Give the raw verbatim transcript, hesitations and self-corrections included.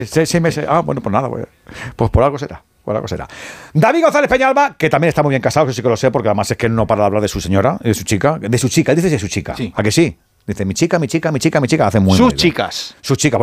Seis, seis meses. Ah, bueno, pues nada, pues, pues por algo será. Por algo será. David González Peñalba, que también está muy bien casado, eso sí que lo sé, porque además es que él no para de hablar de su señora, de su chica. De su chica, dices de su chica. Sí. ¿A que sí? Dice, mi chica, mi chica, mi chica, mi chica. Hace muy Sus muy bien. chicas. Sus chicas.